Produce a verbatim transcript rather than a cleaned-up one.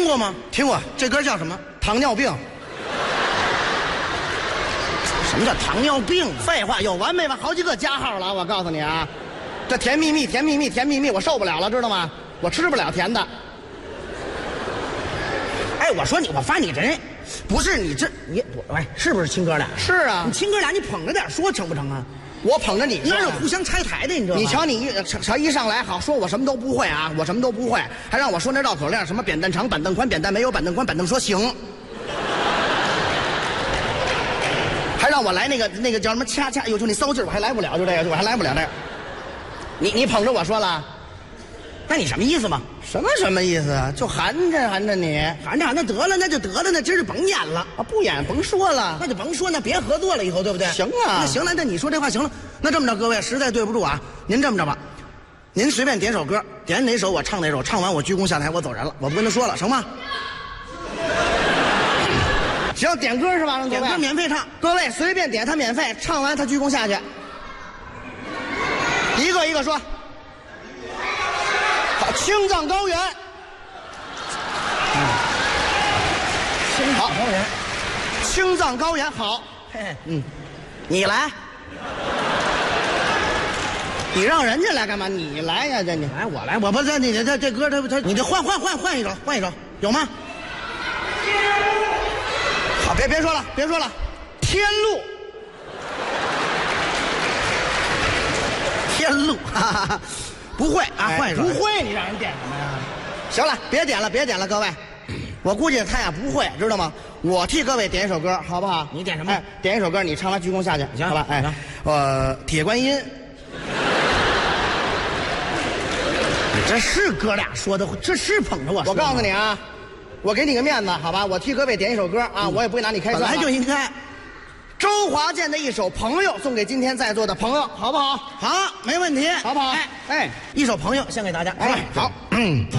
过吗？ 听过。 这歌叫什么？ 糖尿病。 什么叫糖尿病？ 废话，有完没完？好几个加号了，我告诉你啊，这甜蜜蜜，甜蜜蜜，甜蜜蜜，我受不了了，知道吗？我吃不了甜的。 哎，我说你，我发你这人，不是你这你我哎，是不是亲哥俩？ 是啊你，亲哥俩，你捧着点说成不成啊？ 我捧着你， 那是互相拆台的，你知道吗？ 你瞧你一瞧一上来好说我什么都不会啊，我什么都不会，还让我说那绕口令，什么扁担长、板凳宽、扁担没有板凳宽、板凳说行，还让我来那个那个叫什么掐掐，哎呦就那骚劲儿我还来不了，就这个我还来不了这个。你你捧着我说了， 那你什么意思嘛？ 什么什么意思啊？就含着含着你反正那得了，那就得了，那今儿就甭演了。 啊，不演甭说了。 那就甭说，那别合作了，以后对不对？ 行啊那行了，那你说这话行了。那这么着，各位实在对不住啊，您这么着吧，您随便点首歌，点哪首我唱哪首，唱完我鞠躬下台，我走人了，我不跟他说了，成吗？ 行，点歌是吧？ 点歌免费唱， 各位随便点，他免费，唱完他鞠躬下去，一个一个说。好，青藏高原。 青藏高原， 青藏高原好。 嘿嘿， 嗯， 你来， 你让人家来干嘛？你来呀，这你。 来我来，我不这你这这歌他他你得换换换换一首，换一首有吗？ 好，别别说了，别说了，天路。 天路，哈哈哈，不会啊，换一首。 不会，你让人点什么呀？行了，别点了，别点了，各位。我估计他呀不会，知道吗？我替各位点一首歌，好不好？ 你点什么哎，点一首歌，你唱完鞠躬下去， 行好吧？哎行， 呃，铁观音。 你这是哥俩说的，这是捧着我说。 我告诉你啊，我给你个面子，好吧？我替各位点一首歌啊，我也不会拿你开本涮。 来就应该。 周华健的一首《朋友》送给今天在座的朋友，好不好？ 好，没问题， 好不好？ 哎哎， 一首《朋友》献给大家， 哎，好。嗯。